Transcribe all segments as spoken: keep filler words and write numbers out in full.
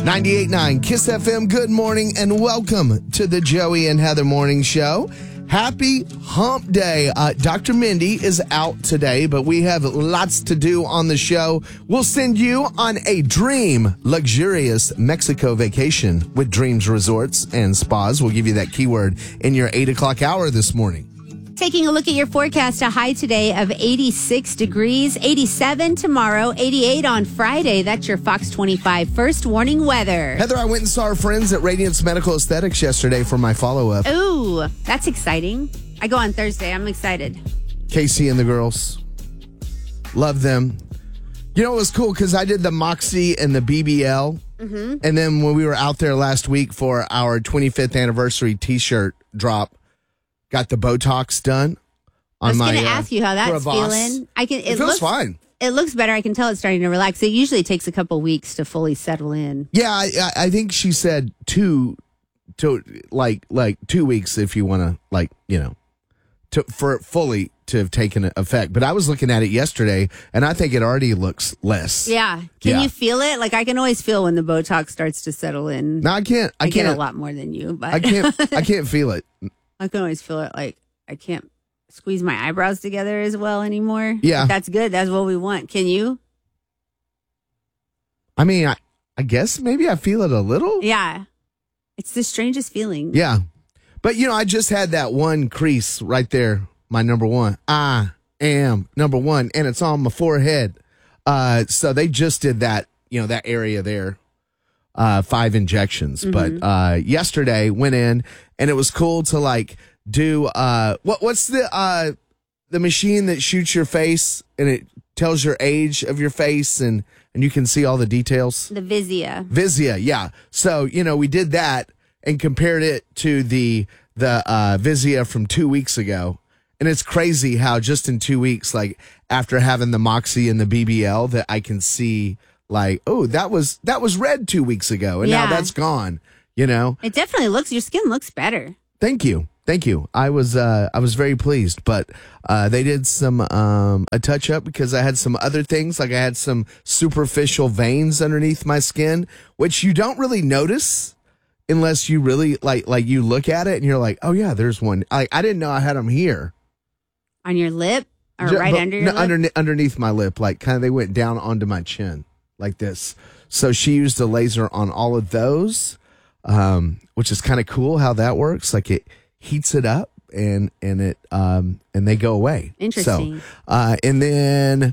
ninety-eight point nine Kiss F M, good morning and welcome to the Joey and Heather Morning Show. Happy Hump Day. Uh, Doctor Mindy is out today, but we have lots to do on the show. We'll send you on a dream luxurious Mexico vacation with Dreams Resorts and Spas. We'll give you that keyword in your eight o'clock hour this morning. Taking a look at your forecast, a high today of eighty-six degrees, eighty-seven tomorrow, eighty-eight on Friday. That's your Fox twenty-five first warning weather. Heather, I went and saw our friends at Radiance Medical Aesthetics yesterday for my follow-up. Ooh, that's exciting. I go on Thursday. I'm excited. Casey and the girls. Love them. You know, it was cool because I did the Moxie and the B B L. Mm-hmm. And then when we were out there last week for our twenty-fifth anniversary T-shirt drop, got the Botox done on my. I was going to uh, ask you how that's feeling. I can. It, it feels looks fine. It looks better. I can tell it's starting to relax. It usually takes a couple weeks to fully settle in. Yeah, I, I think she said two, to like like two weeks if you want to like you know, to for it fully to have taken effect. But I was looking at it yesterday, and I think it already looks less. Yeah. Can yeah. you feel it? Like I can always feel when the Botox starts to settle in. No, I can't. I, I can't. get a lot more than you, but I can't. I can't feel it. I can always feel it. Like I can't squeeze my eyebrows together as well anymore. Yeah. But that's good. That's what we want. Can you? I mean, I, I guess maybe I feel it a little. Yeah. It's the strangest feeling. Yeah. But, you know, I just had that one crease right there, my number one. I am number one, and it's on my forehead. Uh, so they just did that, you know, that area there. Uh, five injections. Mm-hmm. But uh, yesterday went in and it was cool to like do uh, what what's the uh, the machine that shoots your face and it tells your age of your face and, and you can see all the details? The Vizia. Vizia, yeah. So, you know, we did that and compared it to the the uh, Vizia from two weeks ago. And it's crazy how just in two weeks, like after having the Moxie and the B B L, that I can see like, oh, that was that was red two weeks ago, and yeah. now that's gone. You know, it definitely looks. Your skin looks better. Thank you, thank you. I was uh, I was very pleased, but uh, they did some um, a touch up because I had some other things, like I had some superficial veins underneath my skin, which you don't really notice unless you really like like you look at it and you're like, oh yeah, there's one. I I didn't know I had them here on your lip or right but, under your no, lip? Underneath, underneath my lip, like kind of they went down onto my chin. Like this. So she used a laser on all of those, um, which is kind of cool how that works. Like it heats it up and, and it, um, and they go away. Interesting. So, uh, and then,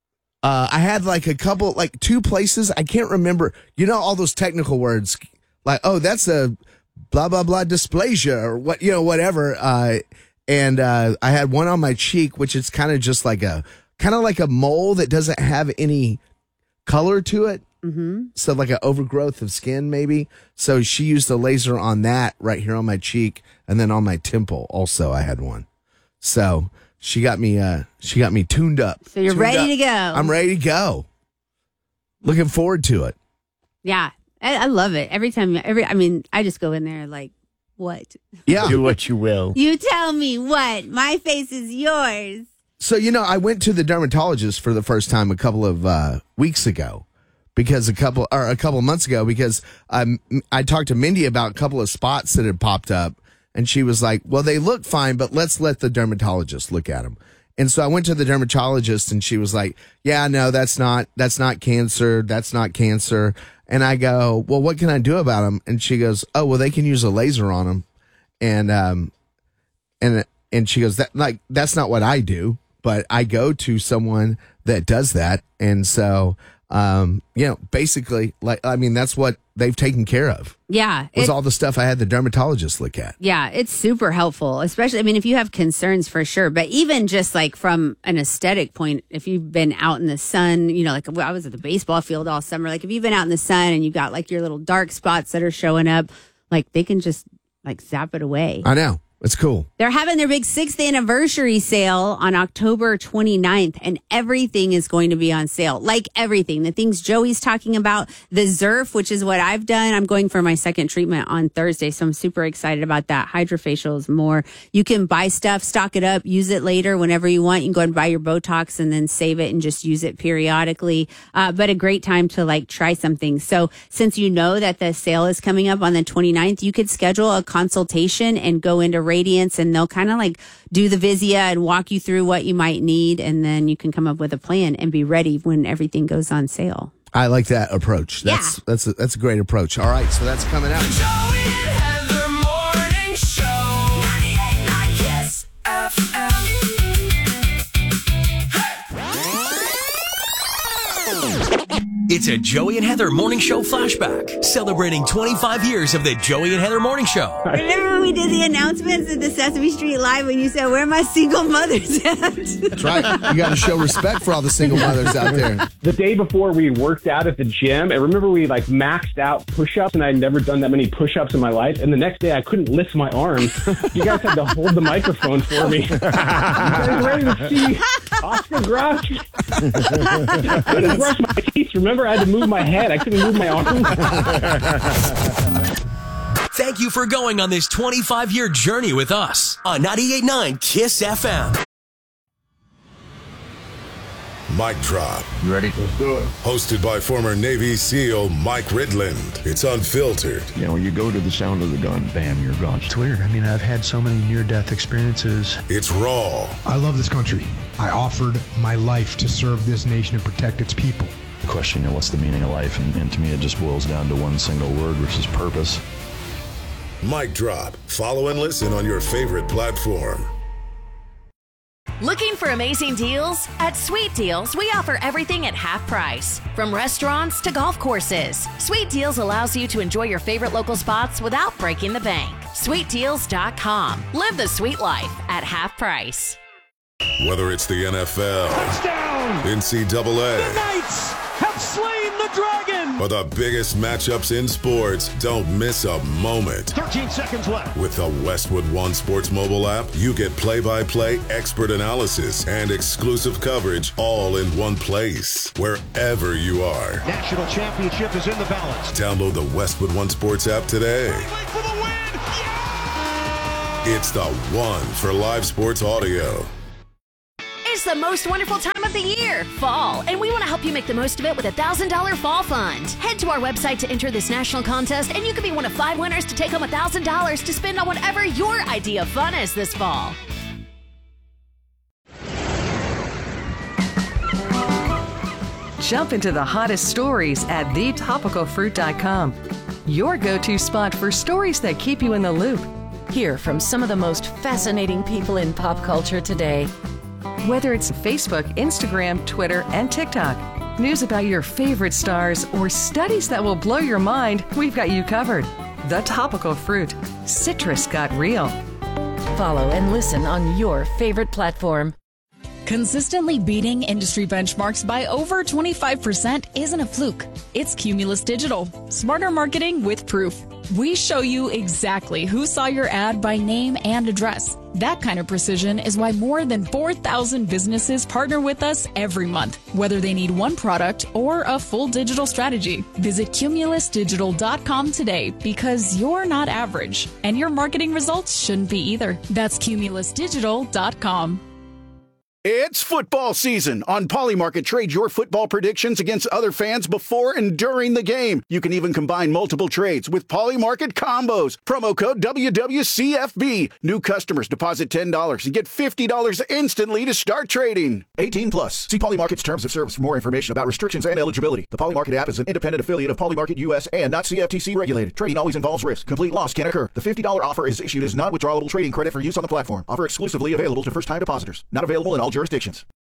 uh, I had like a couple, like two places. I can't remember, you know, all those technical words like, oh, that's a blah, blah, blah dysplasia or what, you know, whatever. Uh, and, uh, I had one on my cheek, which is kind of just like a, kind of like a mole that doesn't have any color to it. Mm-hmm. So like an overgrowth of skin maybe. So she used a laser on that right here on my cheek and then on my temple also I had one. So she got me uh she got me tuned up. So you're tuned ready up. to go. I'm ready to go. Looking forward to it. Yeah. I, I love it. Every time every I mean, I just go in there like, what? Yeah. Do what you will. You tell me what. My face is yours. So, you know, I went to the dermatologist for the first time a couple of uh, weeks ago because a couple or a couple of months ago because um, I talked to Mindy about a couple of spots that had popped up and she was like, well, they look fine, but let's let the dermatologist look at them. And so I went to the dermatologist and she was like, yeah, no, that's not that's not cancer. That's not cancer. And I go, well, what can I do about them? And she goes, oh, well, they can use a laser on them. And um, and and she goes, that like that's not what I do. But I go to someone that does that. And so, um, you know, basically, like, I mean, that's what they've taken care of. Yeah. Was all the stuff I had the dermatologist look at. Yeah. It's super helpful, especially, I mean, if you have concerns for sure, but even just like from an aesthetic point, if you've been out in the sun, you know, like I was at the baseball field all summer, like if you've been out in the sun and you've got like your little dark spots that are showing up, like they can just like zap it away. I know. It's cool. They're having their big sixth anniversary sale on October twenty-ninth, and everything is going to be on sale. Like everything. The things Joey's talking about, the Zerf, which is what I've done. I'm going for my second treatment on Thursday, so I'm super excited about that. Hydrofacials, more. You can buy stuff, stock it up, use it later whenever you want. You can go and buy your Botox and then save it and just use it periodically. Uh, but a great time to like try something. So since you know that the sale is coming up on the twenty-ninth, you could schedule a consultation and go into Radiance, and they'll kind of like do the Vizia and walk you through what you might need, and then you can come up with a plan and be ready when everything goes on sale. I like that approach. That's yeah. that's a, that's a great approach. All right, so that's coming out. Joey and Heather Morning Show. ninety-eight point nine Kiss F M. It's a Joey and Heather Morning Show flashback, celebrating twenty-five years of the Joey and Heather Morning Show. Remember when we did the announcements at the Sesame Street Live when you said, "Where are my single mothers at?" That's right. You got to show respect for all the single mothers out there. The day before we worked out at the gym, I remember we like maxed out push-ups, and I'd never done that many push-ups in my life. And the next day I couldn't lift my arms. You guys had to hold the microphone for me. You guys ready to see Oscar Grouch? I couldn't brush my teeth. Remember, I had to move my head. I couldn't move my arms. Thank you for going on this twenty-five-year journey with us on ninety-eight point nine Kiss F M. Mic Drop. You ready? Let's do it. Hosted by former Navy SEAL Mike Ridland. It's unfiltered. You know, you go to the sound of the gun, bam, you're gone. It's weird. I mean, I've had so many near-death experiences. It's raw. I love this country. I offered my life to serve this nation and protect its people. The question, you know, what's the meaning of life? And, and to me, it just boils down to one single word, which is purpose. Mic Drop. Follow and listen on your favorite platform. Looking for amazing deals? At Sweet Deals, we offer everything at half price. From restaurants to golf courses, Sweet Deals allows you to enjoy your favorite local spots without breaking the bank. sweet deals dot com. Live the sweet life at half price. Whether it's the N F L, touchdown, N C double A, the Knights have slain the dragon, or the biggest matchups in sports, don't miss a moment. thirteen seconds left. With the Westwood One Sports mobile app, you get play-by-play expert analysis and exclusive coverage all in one place, wherever you are. National championship is in the balance. Download the Westwood One Sports app today. For the win. Yeah! It's the one for live sports audio. It's the most wonderful time of the year, fall, and we want to help you make the most of it with a one thousand dollars fall fund. Head to our website to enter this national contest, and you could be one of five winners to take home one thousand dollars to spend on whatever your idea of fun is this fall. Jump into the hottest stories at the topical fruit dot com. Your go-to spot for stories that keep you in the loop. Hear from some of the most fascinating people in pop culture today. Whether it's Facebook, Instagram, Twitter, and TikTok, news about your favorite stars, or studies that will blow your mind, we've got you covered. The Topical Fruit. Citrus got real. Follow and listen on your favorite platform. Consistently beating industry benchmarks by over twenty-five percent isn't a fluke. It's Cumulus Digital. Smarter marketing with proof. We show you exactly who saw your ad by name and address. That kind of precision is why more than four thousand businesses partner with us every month, whether they need one product or a full digital strategy. Visit cumulus digital dot com today, because you're not average, and your marketing results shouldn't be either. That's cumulus digital dot com. It's football season. On Polymarket, trade your football predictions against other fans before and during the game. You can even combine multiple trades with Polymarket combos. Promo code W W C F B. New customers deposit ten dollars and get fifty dollars instantly to start trading. eighteen plus. See Polymarket's terms of service for more information about restrictions and eligibility. The Polymarket app is an independent affiliate of Polymarket U S and not C F T C regulated. Trading always involves risk. Complete loss can occur. The fifty dollars offer is issued as non-withdrawable trading credit for use on the platform. Offer exclusively available to first-time depositors. Not available in all jurisdictions.